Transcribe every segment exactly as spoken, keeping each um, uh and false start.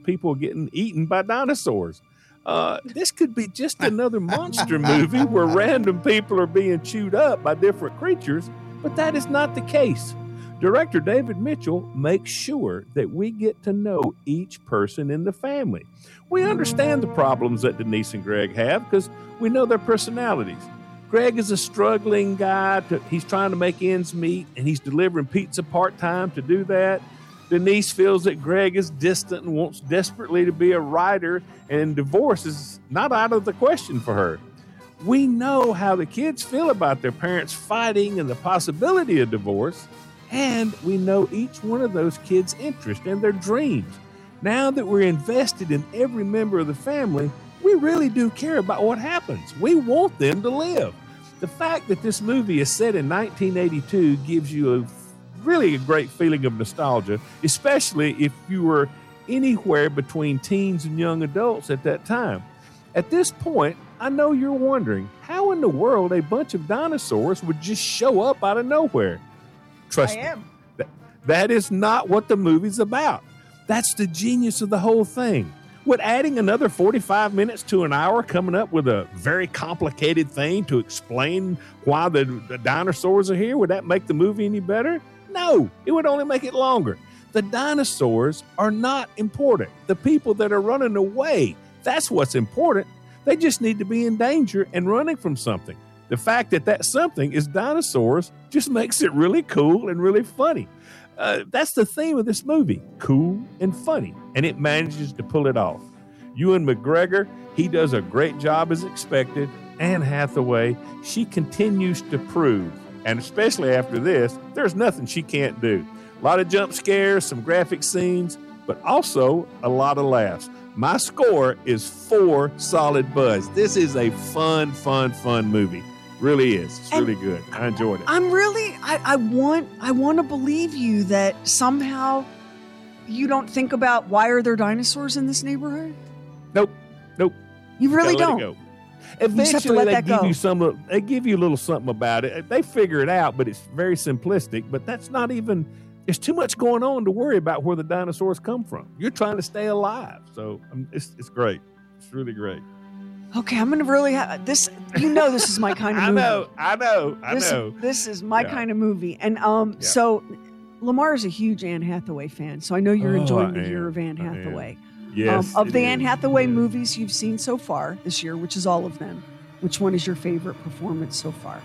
people getting eaten by dinosaurs. Uh, this could be just another monster movie where random people are being chewed up by different creatures, but that is not the case. Director David Mitchell makes sure that we get to know each person in the family. We understand the problems that Denise and Greg have because we know their personalities. Greg is a struggling guy. To, he's trying to make ends meet, and he's delivering pizza part-time to do that. Denise feels that Greg is distant and wants desperately to be a writer, and divorce is not out of the question for her. We know how the kids feel about their parents fighting and the possibility of divorce, and we know each one of those kids' interests and their dreams. Now that we're invested in every member of the family, we really do care about what happens. We want them to live. The fact that this movie is set in nineteen eighty-two gives you a really a great feeling of nostalgia, especially if you were anywhere between teens and young adults at that time. At this point, I know you're wondering how in the world a bunch of dinosaurs would just show up out of nowhere. Trust I me, am. That, that is not what the movie's about. That's the genius of the whole thing. Would adding another forty-five minutes to an hour coming up with a very complicated thing to explain why the, the dinosaurs are here, would that make the movie any better? No, it would only make it longer. The dinosaurs are not important. The people that are running away, that's what's important. They just need to be in danger and running from something. The fact that that something is dinosaurs just makes it really cool and really funny. Uh, that's the theme of this movie, cool and funny, and it manages to pull it off. Ewan McGregor, he does a great job as expected. Anne Hathaway, she continues to prove, and especially after this, there's nothing she can't do. A lot of jump scares, some graphic scenes, but also a lot of laughs. My score is four solid buzz. This is a fun, fun, fun movie. Really is. It's and really good. I enjoyed it. I'm really, I, I want, I want to believe you that somehow you don't think about why are there dinosaurs in this neighborhood? Nope. Nope. You really Gotta don't. Eventually, they give go. you some. They give you a little something about it. They figure it out, but it's very simplistic. But that's not even. There's too much going on to worry about where the dinosaurs come from. You're trying to stay alive, so um, it's it's great. It's really great. Okay, I'm gonna really have this. You know, this is my kind of I movie. know, I know, I this, know. This is my yeah. kind of movie, and um, yeah. so Lamar is a huge Anne Hathaway fan, so I know you're oh, enjoying I the year am. of Anne Hathaway. Yes, um, of the is. Anne Hathaway movies you've seen so far this year, which is all of them, which one is your favorite performance so far?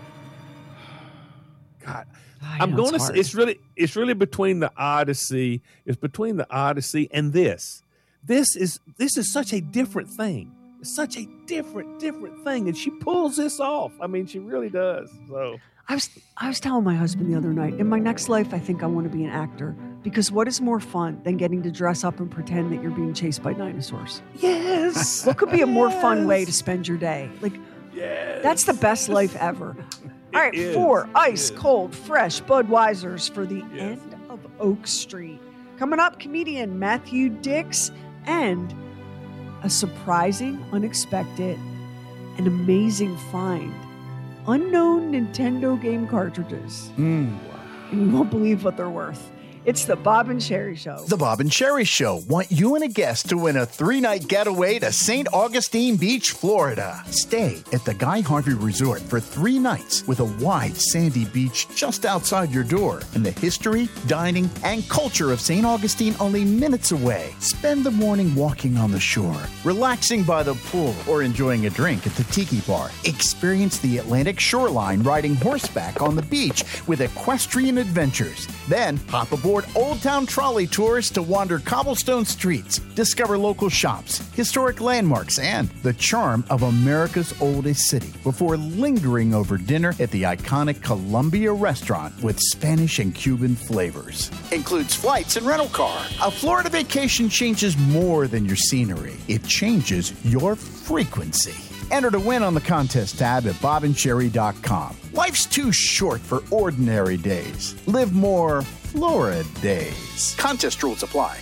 God, I I'm know, going it's to. hard. It's really, it's really between the Odyssey. It's between the Odyssey and this. This is this is such a different thing. It's such a different, different thing, and she pulls this off. I mean, she really does. So I was I was telling my husband the other night, in my next life, I think I want to be an actor, because what is more fun than getting to dress up and pretend that you're being chased by dinosaurs? Yes. What could be a more yes. fun way to spend your day? Like, yes. That's the best life ever. All right, is. four ice cold fresh Budweisers for the yes. end of Oak Street. Coming up, comedian Matthew Dix and a surprising, unexpected, and amazing find. Unknown Nintendo game cartridges. Mm. And you won't believe what they're worth. It's the Bob and Sherry Show. The Bob and Sherry Show want you and a guest to win a three-night getaway to Saint Augustine Beach, Florida. Stay at the Guy Harvey Resort for three nights with a wide sandy beach just outside your door and the history, dining, and culture of Saint Augustine only minutes away. Spend the morning walking on the shore, relaxing by the pool, or enjoying a drink at the Tiki Bar. Experience the Atlantic shoreline riding horseback on the beach with equestrian adventures. Then hop aboard Old Town trolley tours to wander cobblestone streets, discover local shops, historic landmarks, and the charm of America's oldest city before lingering over dinner at the iconic Columbia restaurant with Spanish and Cuban flavors. Includes flights and rental car. A Florida vacation changes more than your scenery. It changes your frequency. Enter to win on the contest tab at bob and sherry dot com. Life's too short for ordinary days. Live more Florida days. Contest rules apply.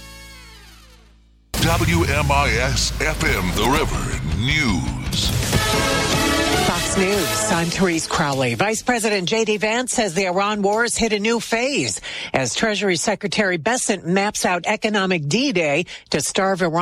W M I S F M, The River News. Fox News, I'm Therese Crowley. Vice President J D. Vance says the Iran war has hit a new phase as Treasury Secretary Bessent maps out economic D-Day to starve Iran